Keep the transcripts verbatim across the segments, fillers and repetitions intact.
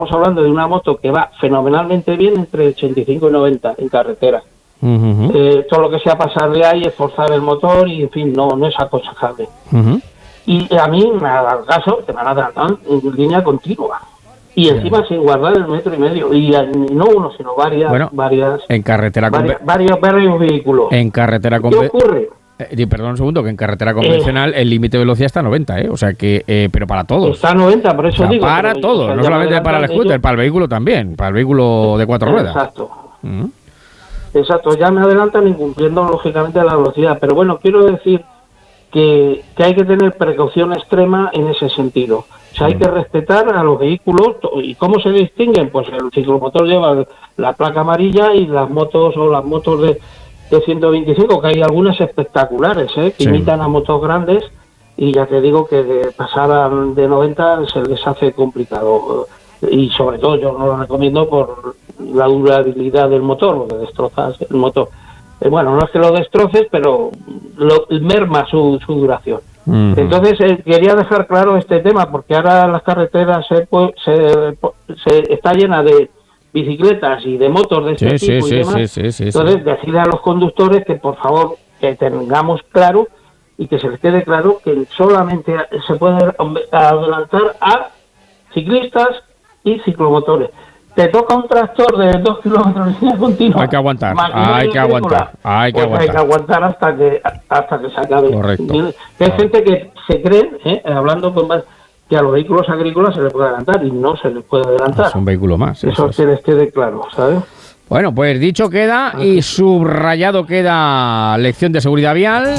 hablando de una moto que va fenomenalmente bien entre ochenta y cinco y noventa en carretera. Uh-huh. Eh, todo lo que sea pasarle ahí, esforzar el motor y, en fin, no, no es aconsejable. Uh-huh. Y a mí me ha dado caso que me han adelantado en línea continua. Y encima yeah. sin guardar el metro y medio. Y no uno, sino varias. Bueno, varias en carretera varias, con... varios, varios vehículos. En carretera con... ¿Qué ocurre? Eh, perdón un segundo, que en carretera convencional eh, el límite de velocidad está a noventa, ¿eh? O sea que, eh, pero para todos. Está a noventa, por eso o sea, digo. Para pero, todos, o sea, no solamente para el scooter, ellos. Para el vehículo también, para el vehículo de cuatro ruedas. Exacto. Uh-huh. Exacto, ya me adelantan incumpliendo lógicamente la velocidad. Pero bueno, quiero decir que, que hay que tener precaución extrema en ese sentido. O sea, hay que respetar a los vehículos. ¿Y cómo se distinguen? Pues el ciclomotor lleva la placa amarilla y las motos o las motos de, de ciento veinticinco, que hay algunas espectaculares, ¿eh? Que sí. imitan a motos grandes, y ya te digo que de pasar a, de noventa se les hace complicado. Y sobre todo yo no lo recomiendo por la durabilidad del motor, porque destrozas el motor. Eh, bueno, no es que lo destroces, pero lo, merma su, su duración. Uh-huh. Entonces eh, quería dejar claro este tema, porque ahora las carreteras se, se, se está llena de bicicletas y de motos de este sí, tipo sí, y demás. Sí, sí, sí, Entonces sí. decirle a los conductores que por favor que tengamos claro y que se les quede claro que solamente se puede adelantar a ciclistas y ciclomotores. Te toca un tractor de dos kilómetros de línea continua. Hay que aguantar, hay que aguantar, hay que pues aguantar. Hay que aguantar hasta que hasta que se acabe. Correcto. Que hay gente que se cree, ¿eh? hablando con más, que a los vehículos agrícolas se les puede adelantar, y no se les puede adelantar. Es un vehículo más. Eso, eso que les quede claro, ¿sabes? Bueno, pues dicho queda y subrayado queda lección de seguridad vial.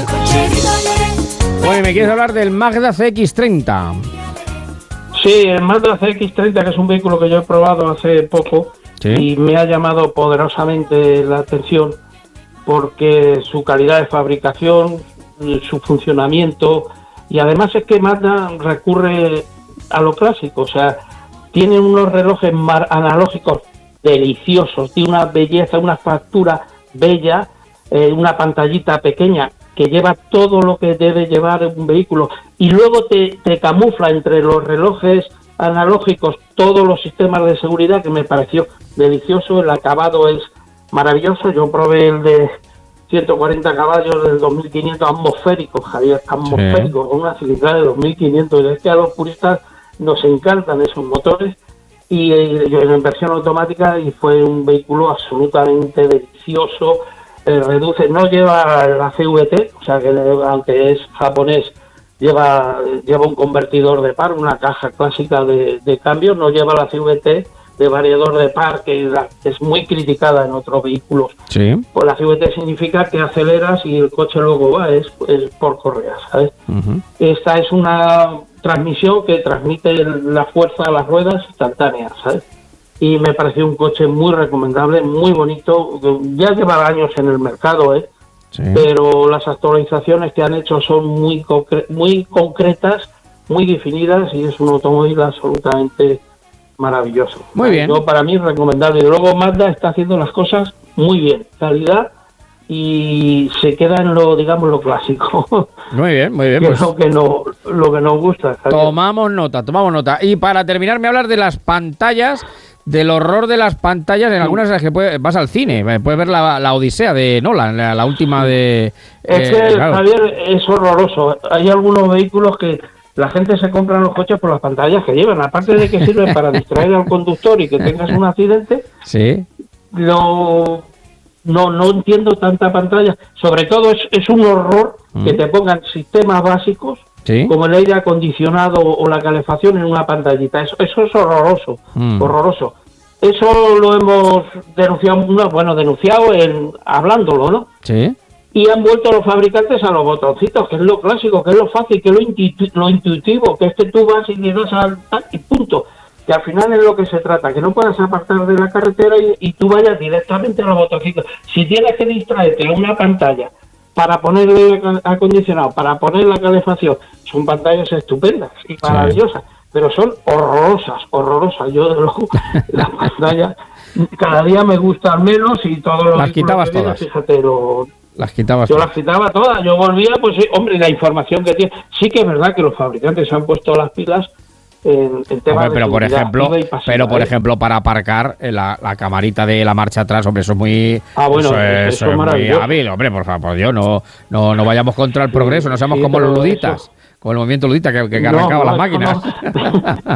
Bueno, ¿me quieres hablar del Mazda C X treinta? Sí, el Mazda C X treinta, que es un vehículo que yo he probado hace poco, ¿sí? Y me ha llamado poderosamente la atención porque su calidad de fabricación, su funcionamiento, y además es que Mazda recurre a lo clásico, o sea, tiene unos relojes mar- analógicos deliciosos, tiene una belleza, una factura bella, eh, una pantallita pequeña que lleva todo lo que debe llevar un vehículo, y luego te, te camufla entre los relojes analógicos todos los sistemas de seguridad, que me pareció delicioso. El acabado es maravilloso. Yo probé el de ciento cuarenta caballos del dos mil quinientos atmosférico, Javier, atmosférico, sí. Con una cilindrada de dos mil quinientos. Es que a los puristas nos encantan esos motores, y eh, en versión automática, y fue un vehículo absolutamente delicioso. Eh, reduce, no lleva la C V T, o sea que aunque es japonés, lleva lleva un convertidor de par, una caja clásica de, de cambio, no lleva la C V T de variador de par, que es muy criticada en otros vehículos. Sí. Pues la C V T significa que aceleras y el coche luego va, es, es por correa, ¿sabes? Uh-huh. Esta es una transmisión que transmite la fuerza a las ruedas instantánea, ¿sabes? Y me pareció un coche muy recomendable, muy bonito. Ya lleva años en el mercado, ¿eh? Sí. Pero las actualizaciones que han hecho son muy concre- muy concretas, muy definidas, y es un automóvil absolutamente maravilloso. Muy bien. Yo, para mí, recomendable. Y luego Mazda está haciendo las cosas muy bien, calidad, y se queda en lo, digamos, lo clásico. Muy bien, muy bien. Que pues es lo que, no, lo que nos gusta. Javier. Tomamos nota, tomamos nota. Y para terminar, me hablas de las pantallas, del horror de las pantallas. En algunas de las que puedes, vas al cine, puedes ver la, la Odisea de Nolan, la, la última de... Es eh, que, claro. Javier, es horroroso. Hay algunos vehículos que la gente se compra los coches por las pantallas que llevan. Aparte de que sirven para distraer al conductor y que tengas un accidente, sí. no, no, no entiendo tanta pantalla. Sobre todo es, es un horror mm. que te pongan sistemas básicos, ¿sí? Como el aire acondicionado o la calefacción en una pantallita. Eso, eso es horroroso, mm. horroroso. Eso lo hemos denunciado, no, bueno, denunciado en hablándolo, ¿no? Sí. Y han vuelto los fabricantes a los botoncitos, que es lo clásico, que es lo fácil, que es lo, intu- lo intuitivo, que es que tú vas y le das al tal y punto. Que al final es lo que se trata, que no puedas apartar de la carretera y, y tú vayas directamente a los botoncitos. Si tienes que distraerte en una pantalla para ponerle acondicionado, para poner la calefacción, son pantallas estupendas y maravillosas, sí. Pero son horrorosas, horrorosas. Yo, de luego, las pantallas cada día me gustan menos, y todos los... Las quitabas que vienen, todas. fíjate, lo... Las quitabas Yo todas. las quitaba todas, yo volvía, pues sí, hombre, la información que tiene... Sí que es verdad que los fabricantes se han puesto las pilas, en, en temas hombre, pero de por ejemplo, pasiva, pero por ¿eh? ejemplo para aparcar la, la camarita de la marcha atrás, hombre, eso es muy, ah, bueno, eso es, eso es muy hábil, hombre, por favor, yo no, no, no vayamos contra el progreso, no seamos sí, como los luditas, eso... como el movimiento ludita que, que no, arrancaba no, las máquinas. No.